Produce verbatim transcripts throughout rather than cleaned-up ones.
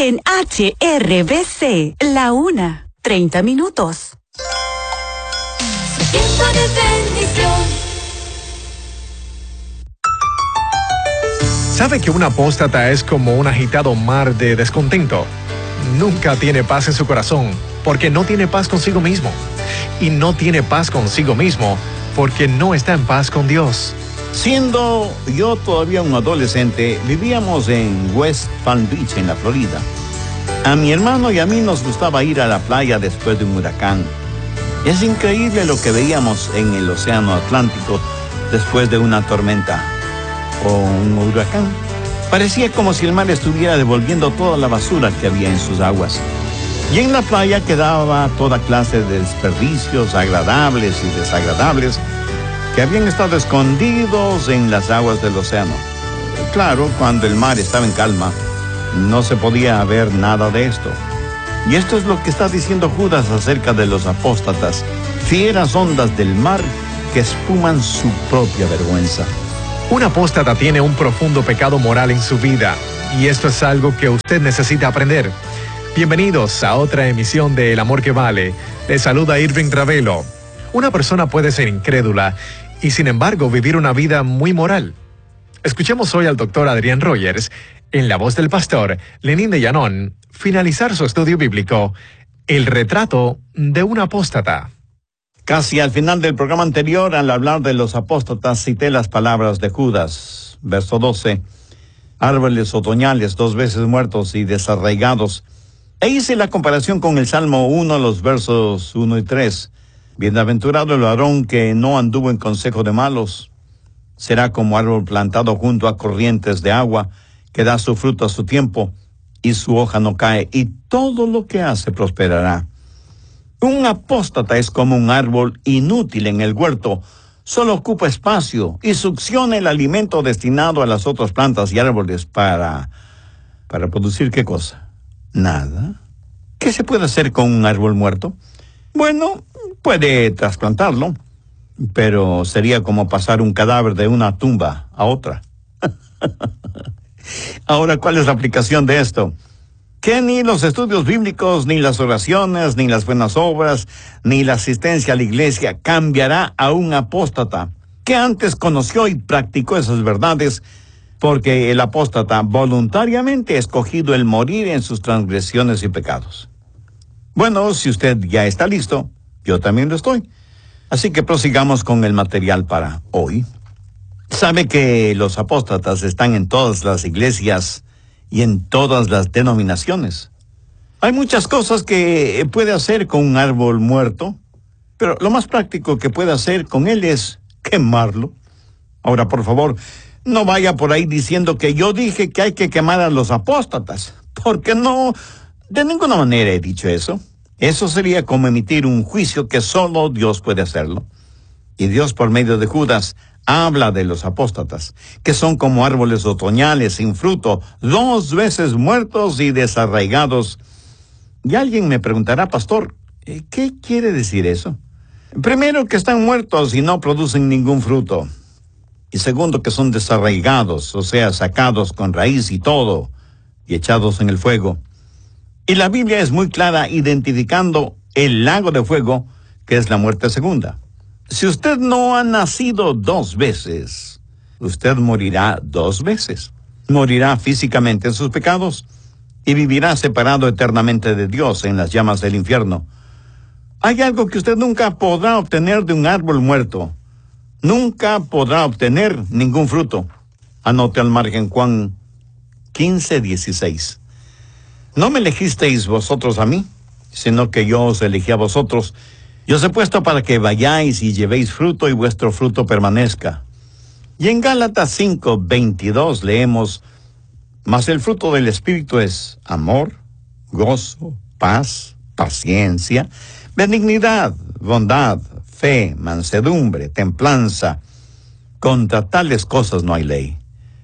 En H R B C, la una, treinta minutos. Tiempo de bendición. ¿Sabe que un apóstata es como un agitado mar de descontento? Nunca tiene paz en su corazón, porque no tiene paz consigo mismo. Y no tiene paz consigo mismo, porque no está en paz con Dios. Siendo yo todavía un adolescente, vivíamos en West Palm Beach, en la Florida. A mi hermano y a mí nos gustaba ir a la playa después de un huracán. Es increíble lo que veíamos en el océano Atlántico después de una tormenta o un huracán. Parecía como si el mar estuviera devolviendo toda la basura que había en sus aguas. Y en la playa quedaba toda clase de desperdicios agradables y desagradables que habían estado escondidos en las aguas del océano. Claro, cuando el mar estaba en calma, no se podía ver nada de esto. Y esto es lo que está diciendo Judas acerca de los apóstatas, fieras ondas del mar que espuman su propia vergüenza. Un apóstata tiene un profundo pecado moral en su vida, y esto es algo que usted necesita aprender. Bienvenidos a otra emisión de El Amor que Vale. Les saluda Irving Ravelo. Una persona puede ser incrédula y sin embargo vivir una vida muy moral. Escuchemos hoy al doctor Adrián Rogers, en la voz del pastor Lenín de Llanón, finalizar su estudio bíblico, El retrato de un apóstata. Casi al final del programa anterior, al hablar de los apóstatas, cité las palabras de Judas, verso doce, árboles otoñales dos veces muertos y desarraigados. E hice la comparación con el Salmo uno, los versos uno y tres. Bienaventurado el varón que no anduvo en consejo de malos. Será como árbol plantado junto a corrientes de agua, que da su fruto a su tiempo, y su hoja no cae, y todo lo que hace prosperará. Un apóstata es como un árbol inútil en el huerto, solo ocupa espacio y succiona el alimento destinado a las otras plantas y árboles para... ¿Para producir qué cosa? Nada. ¿Qué se puede hacer con un árbol muerto? Bueno, puede trasplantarlo, pero sería como pasar un cadáver de una tumba a otra. Ahora, ¿cuál es la aplicación de esto? Que ni los estudios bíblicos, ni las oraciones, ni las buenas obras, ni la asistencia a la iglesia cambiará a un apóstata que antes conoció y practicó esas verdades, porque el apóstata voluntariamente ha escogido el morir en sus transgresiones y pecados. Bueno, si usted ya está listo, yo también lo estoy. Así que prosigamos con el material para hoy. Sabe que los apóstatas están en todas las iglesias y en todas las denominaciones. Hay muchas cosas que puede hacer con un árbol muerto, pero lo más práctico que puede hacer con él es quemarlo. Ahora, por favor, no vaya por ahí diciendo que yo dije que hay que quemar a los apóstatas, porque no, de ninguna manera he dicho eso. Eso sería como emitir un juicio que solo Dios puede hacerlo. Y Dios, por medio de Judas, habla de los apóstatas, que son como árboles otoñales sin fruto, dos veces muertos y desarraigados. Y alguien me preguntará, pastor, ¿qué quiere decir eso? Primero, que están muertos y no producen ningún fruto. Y segundo, que son desarraigados, o sea, sacados con raíz y todo, y echados en el fuego. Y la Biblia es muy clara identificando el lago de fuego, que es la muerte segunda. Si usted no ha nacido dos veces, usted morirá dos veces. Morirá físicamente en sus pecados y vivirá separado eternamente de Dios en las llamas del infierno. Hay algo que usted nunca podrá obtener de un árbol muerto. Nunca podrá obtener ningún fruto. Anote al margen Juan quince, dieciséis. No me elegisteis vosotros a mí, sino que yo os elegí a vosotros. Y os he puesto para que vayáis y llevéis fruto y vuestro fruto permanezca. Y en Gálatas cinco, veintidós leemos, mas el fruto del Espíritu es amor, gozo, paz, paciencia, benignidad, bondad, fe, mansedumbre, templanza. Contra tales cosas no hay ley.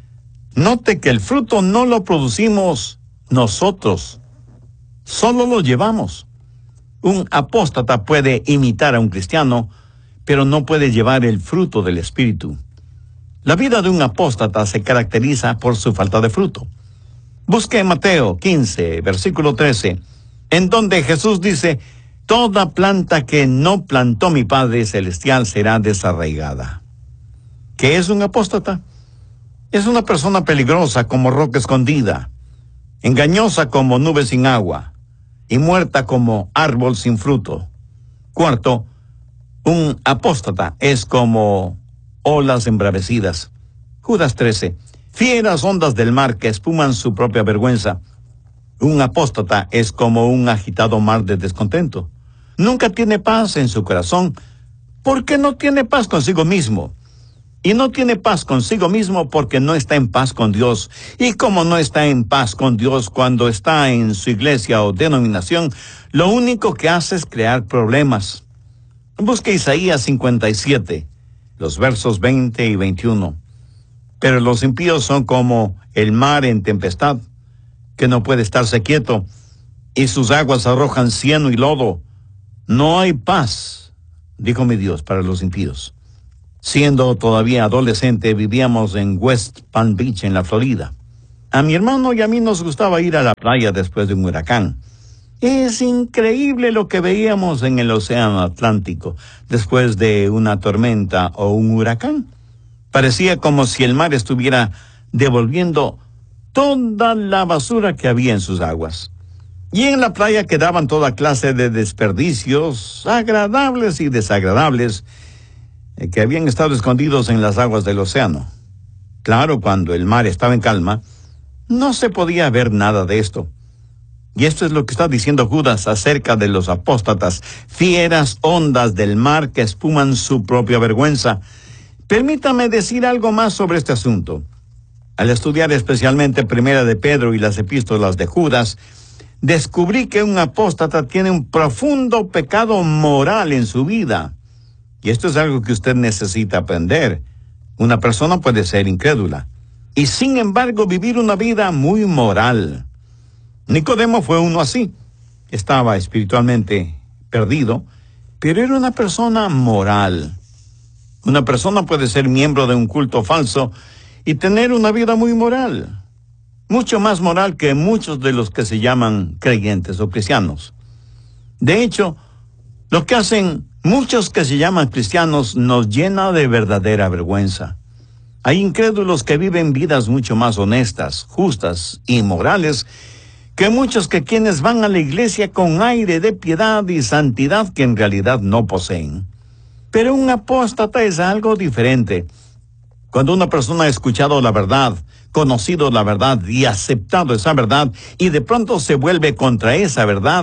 Note que el fruto no lo producimos nosotros, solo lo llevamos. Un apóstata puede imitar a un cristiano, pero no puede llevar el fruto del Espíritu. La vida de un apóstata se caracteriza por su falta de fruto. Busque Mateo quince, versículo trece, en donde Jesús dice, toda planta que no plantó mi Padre Celestial será desarraigada. ¿Qué es un apóstata? Es una persona peligrosa como roca escondida, engañosa como nube sin agua y muerta como árbol sin fruto. Cuarto, un apóstata es como olas embravecidas. Judas trece, fieras ondas del mar que espuman su propia vergüenza. Un apóstata es como un agitado mar de descontento. Nunca tiene paz en su corazón porque no tiene paz consigo mismo. Y no tiene paz consigo mismo porque no está en paz con Dios. Y como no está en paz con Dios cuando está en su iglesia o denominación, lo único que hace es crear problemas. Busque Isaías cincuenta y siete, los versos veinte y veintiuno. Pero los impíos son como el mar en tempestad, que no puede estarse quieto, y sus aguas arrojan cieno y lodo. No hay paz, dijo mi Dios, para los impíos. Siendo todavía adolescente, vivíamos en West Palm Beach, en la Florida. A mi hermano y a mí nos gustaba ir a la playa después de un huracán. Es increíble lo que veíamos en el océano Atlántico después de una tormenta o un huracán. Parecía como si el mar estuviera devolviendo toda la basura que había en sus aguas. Y en la playa quedaban toda clase de desperdicios, agradables y desagradables, eh, que habían estado escondidos en las aguas del océano. Claro, cuando el mar estaba en calma, no se podía ver nada de esto. Y esto es lo que está diciendo Judas acerca de los apóstatas, fieras ondas del mar que espuman su propia vergüenza. Permítame decir algo más sobre este asunto. Al estudiar especialmente Primera de Pedro y las epístolas de Judas, descubrí que un apóstata tiene un profundo pecado moral en su vida. Y esto es algo que usted necesita aprender. Una persona puede ser incrédula y sin embargo vivir una vida muy moral. Nicodemo fue uno así. Estaba espiritualmente perdido, pero era una persona moral. Una persona puede ser miembro de un culto falso y tener una vida muy moral. Mucho más moral que muchos de los que se llaman creyentes o cristianos. De hecho, lo que hacen muchos que se llaman cristianos nos llena de verdadera vergüenza. Hay incrédulos que viven vidas mucho más honestas, justas y morales que muchos que quienes van a la iglesia con aire de piedad y santidad que en realidad no poseen. Pero un apóstata es algo diferente. Cuando una persona ha escuchado la verdad, conocido la verdad y aceptado esa verdad, y de pronto se vuelve contra esa verdad,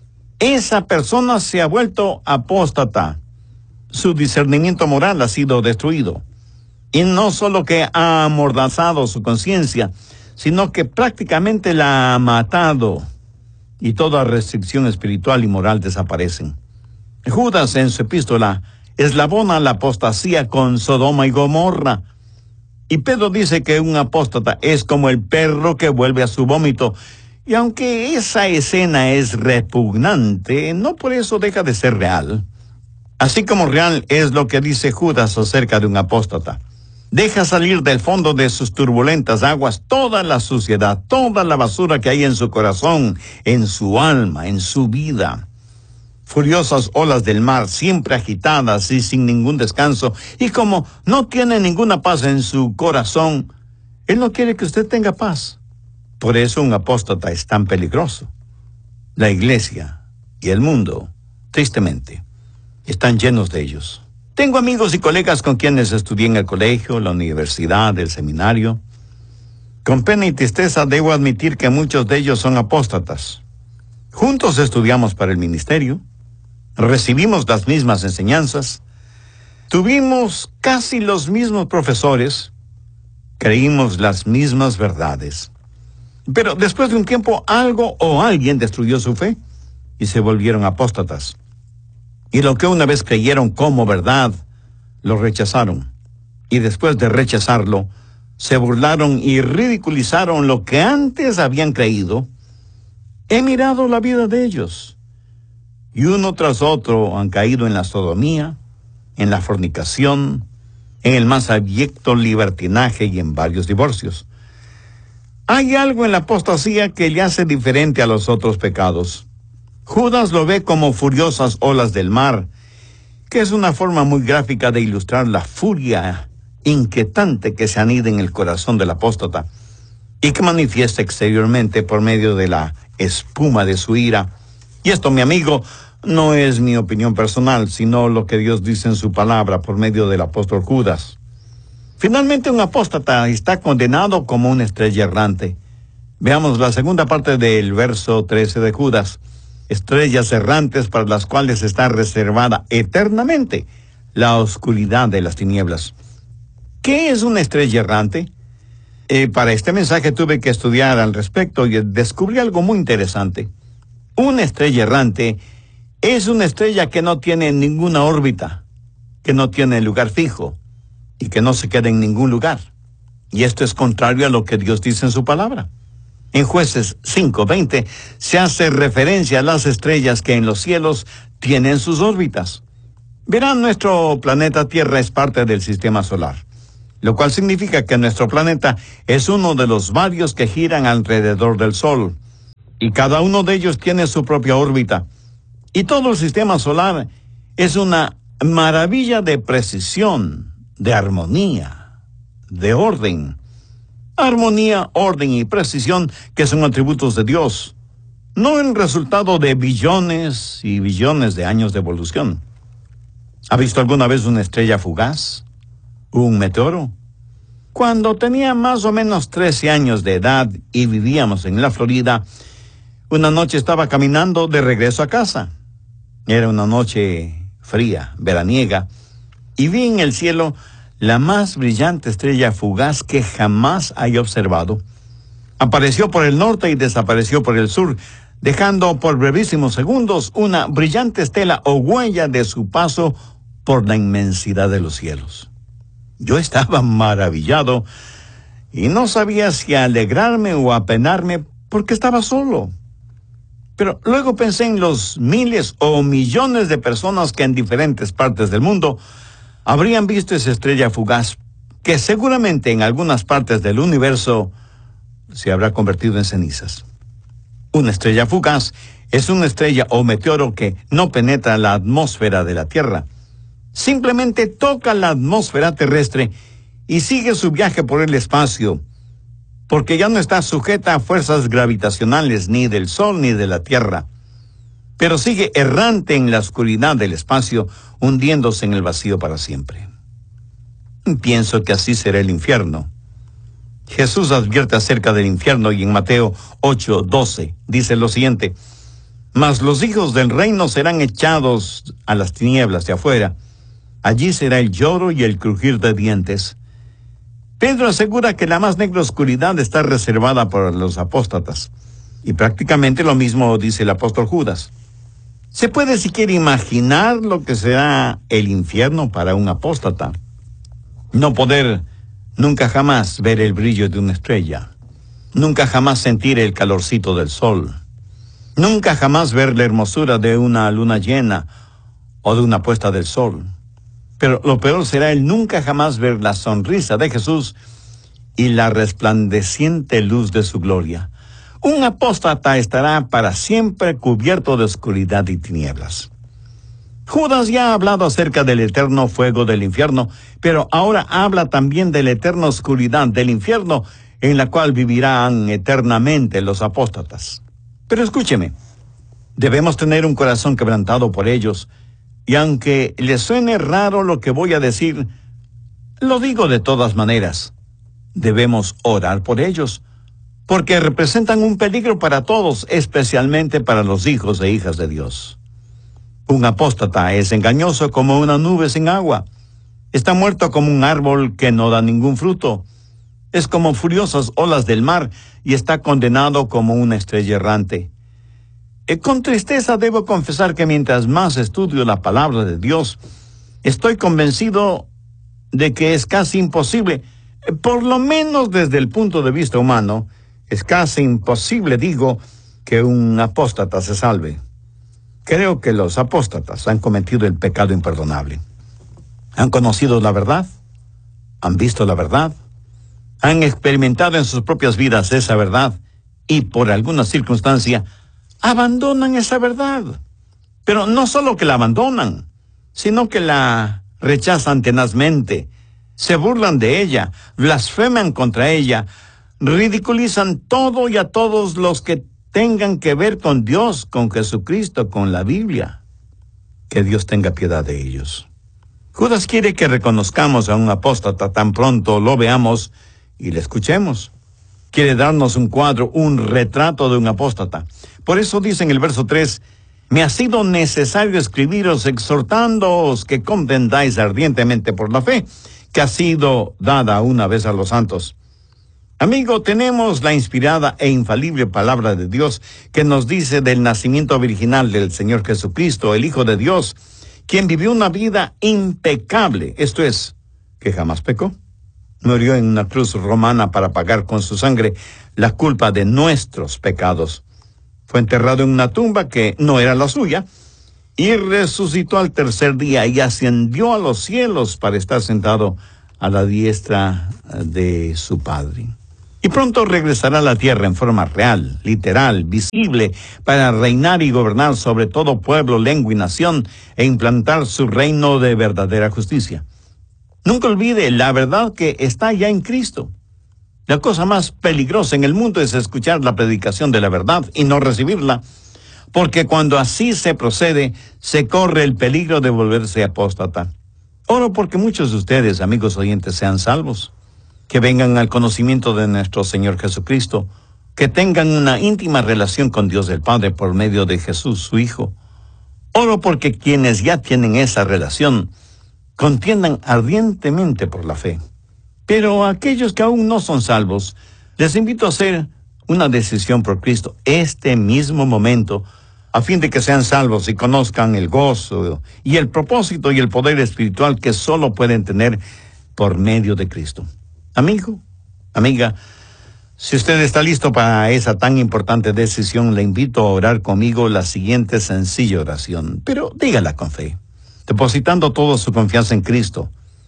esa persona se ha vuelto apóstata. Su discernimiento moral ha sido destruido. Y no solo que ha amordazado su conciencia, sino que prácticamente la ha matado. Y toda restricción espiritual y moral desaparecen. Judas en su epístola eslabona la apostasía con Sodoma y Gomorra. Y Pedro dice que un apóstata es como el perro que vuelve a su vómito. Y aunque esa escena es repugnante, no por eso deja de ser real. Así como real es lo que dice Judas acerca de un apóstata. Deja salir del fondo de sus turbulentas aguas toda la suciedad, toda la basura que hay en su corazón, en su alma, en su vida. Furiosas olas del mar, siempre agitadas y sin ningún descanso. Y como no tiene ninguna paz en su corazón, él no quiere que usted tenga paz. Por eso un apóstata es tan peligroso. La iglesia y el mundo, tristemente, están llenos de ellos. Tengo amigos y colegas con quienes estudié en el colegio, la universidad, el seminario. Con pena y tristeza debo admitir que muchos de ellos son apóstatas. Juntos estudiamos para el ministerio, recibimos las mismas enseñanzas, tuvimos casi los mismos profesores, creímos las mismas verdades. Pero después de un tiempo algo o alguien destruyó su fe y se volvieron apóstatas. Y lo que una vez creyeron como verdad, lo rechazaron. Y después de rechazarlo, se burlaron y ridiculizaron lo que antes habían creído. He mirado la vida de ellos. Y uno tras otro han caído en la sodomía, en la fornicación, en el más abyecto libertinaje y en varios divorcios. Hay algo en la apostasía que le hace diferente a los otros pecados. Judas lo ve como furiosas olas del mar, que es una forma muy gráfica de ilustrar la furia inquietante que se anida en el corazón del apóstata y que manifiesta exteriormente por medio de la espuma de su ira. Y esto, mi amigo, no es mi opinión personal, sino lo que Dios dice en su palabra por medio del apóstol Judas. Finalmente, un apóstata está condenado como una estrella errante. Veamos la segunda parte del verso trece de Judas. Estrellas errantes para las cuales está reservada eternamente la oscuridad de las tinieblas. ¿Qué es una estrella errante? Eh, para este mensaje tuve que estudiar al respecto y descubrí algo muy interesante. Una estrella errante es una estrella que no tiene ninguna órbita, que no tiene lugar fijo y que no se queda en ningún lugar. Y esto es contrario a lo que Dios dice en su palabra. En Jueces cinco veinte se hace referencia a las estrellas que en los cielos tienen sus órbitas. Verán, nuestro planeta Tierra es parte del sistema solar, lo cual significa que nuestro planeta es uno de los varios que giran alrededor del Sol, y cada uno de ellos tiene su propia órbita. Y todo el sistema solar es una maravilla de precisión, de armonía, de orden. Armonía, orden y precisión que son atributos de Dios, no el resultado de billones y billones de años de evolución. ¿Ha visto alguna vez una estrella fugaz? ¿Un meteoro? Cuando tenía más o menos trece años de edad y vivíamos en la Florida, una noche estaba caminando de regreso a casa. Era una noche fría, veraniega, y vi en el cielo la más brillante estrella fugaz que jamás haya observado. Apareció por el norte y desapareció por el sur, dejando por brevísimos segundos una brillante estela o huella de su paso por la inmensidad de los cielos. Yo estaba maravillado y no sabía si alegrarme o apenarme porque estaba solo. Pero luego pensé en los miles o millones de personas que en diferentes partes del mundo habrían visto esa estrella fugaz, que seguramente en algunas partes del universo se habrá convertido en cenizas. Una estrella fugaz es una estrella o meteoro que no penetra la atmósfera de la Tierra. Simplemente toca la atmósfera terrestre y sigue su viaje por el espacio, porque ya no está sujeta a fuerzas gravitacionales ni del Sol ni de la Tierra, pero sigue errante en la oscuridad del espacio, hundiéndose en el vacío para siempre. Pienso que así será el infierno. Jesús advierte acerca del infierno y en Mateo ocho doce dice lo siguiente: mas los hijos del reino serán echados a las tinieblas de afuera. Allí será el lloro y el crujir de dientes. Pedro asegura que la más negra oscuridad está reservada para los apóstatas. Y prácticamente lo mismo dice el apóstol Judas. ¿Se puede siquiera imaginar lo que será el infierno para un apóstata? No poder nunca jamás ver el brillo de una estrella. Nunca jamás sentir el calorcito del sol. Nunca jamás ver la hermosura de una luna llena o de una puesta del sol. Pero lo peor será el nunca jamás ver la sonrisa de Jesús y la resplandeciente luz de su gloria. Un apóstata estará para siempre cubierto de oscuridad y tinieblas. Judas ya ha hablado acerca del eterno fuego del infierno, pero ahora habla también de la eterna oscuridad del infierno, en la cual vivirán eternamente los apóstatas. Pero escúcheme, debemos tener un corazón quebrantado por ellos, y aunque les suene raro lo que voy a decir, lo digo de todas maneras. Debemos orar por ellos, porque representan un peligro para todos, especialmente para los hijos e hijas de Dios. Un apóstata es engañoso como una nube sin agua. Está muerto como un árbol que no da ningún fruto. Es como furiosas olas del mar y está condenado como una estrella errante. Eh, con tristeza debo confesar que mientras más estudio la palabra de Dios, estoy convencido de que es casi imposible, eh, por lo menos desde el punto de vista humano, es casi imposible, digo, que un apóstata se salve. Creo que los apóstatas han cometido el pecado imperdonable. Han conocido la verdad, han visto la verdad, han experimentado en sus propias vidas esa verdad y por alguna circunstancia abandonan esa verdad. Pero no solo que la abandonan, sino que la rechazan tenazmente, se burlan de ella, blasfeman contra ella, ridiculizan todo y a todos los que tengan que ver con Dios, con Jesucristo, con la Biblia. Que Dios tenga piedad de ellos. Judas quiere que reconozcamos a un apóstata tan pronto lo veamos y le escuchemos. Quiere darnos un cuadro, un retrato de un apóstata. Por eso dice en el verso tres, me ha sido necesario escribiros exhortándoos que contendáis ardientemente por la fe que ha sido dada una vez a los santos. Amigo, tenemos la inspirada e infalible palabra de Dios que nos dice del nacimiento virginal del Señor Jesucristo, el Hijo de Dios, quien vivió una vida impecable, esto es, que jamás pecó. Murió en una cruz romana para pagar con su sangre la culpa de nuestros pecados. Fue enterrado en una tumba que no era la suya y resucitó al tercer día y ascendió a los cielos para estar sentado a la diestra de su Padre. Y pronto regresará a la tierra en forma real, literal, visible, para reinar y gobernar sobre todo pueblo, lengua y nación e implantar su reino de verdadera justicia. Nunca olvide la verdad que está ya en Cristo. La cosa más peligrosa en el mundo es escuchar la predicación de la verdad y no recibirla, porque cuando así se procede, se corre el peligro de volverse apóstata. Oro porque muchos de ustedes, amigos oyentes, sean salvos, que vengan al conocimiento de nuestro Señor Jesucristo, que tengan una íntima relación con Dios el Padre por medio de Jesús, su Hijo. Oro porque quienes ya tienen esa relación, contiendan ardientemente por la fe. Pero a aquellos que aún no son salvos, les invito a hacer una decisión por Cristo este mismo momento, a fin de que sean salvos y conozcan el gozo y el propósito y el poder espiritual que solo pueden tener por medio de Cristo. Amigo, amiga, si usted está listo para esa tan importante decisión, le invito a orar conmigo la siguiente sencilla oración, pero dígala con fe, depositando toda su confianza en Cristo.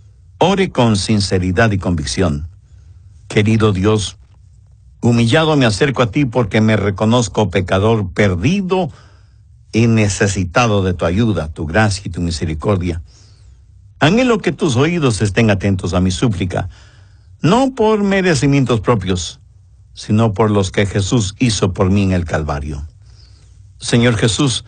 Ore con sinceridad y convicción. Querido Dios, humillado me acerco a ti porque me reconozco pecador perdido y necesitado de tu ayuda, tu gracia y tu misericordia. Anhelo que tus oídos estén atentos a mi súplica, no por merecimientos propios, sino por los que Jesús hizo por mí en el Calvario. Señor Jesús,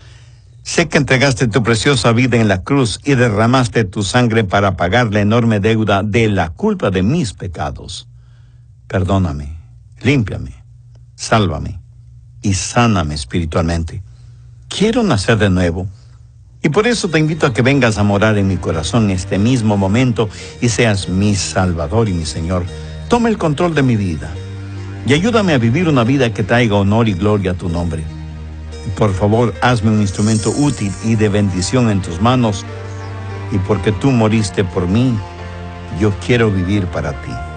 sé que entregaste tu preciosa vida en la cruz y derramaste tu sangre para pagar la enorme deuda de la culpa de mis pecados. Perdóname, límpiame, sálvame y sáname espiritualmente. Quiero nacer de nuevo y por eso te invito a que vengas a morar en mi corazón en este mismo momento y seas mi Salvador y mi Señor. Toma el control de mi vida y ayúdame a vivir una vida que traiga honor y gloria a tu nombre. Por favor, hazme un instrumento útil y de bendición en tus manos, y porque tú moriste por mí, yo quiero vivir para ti.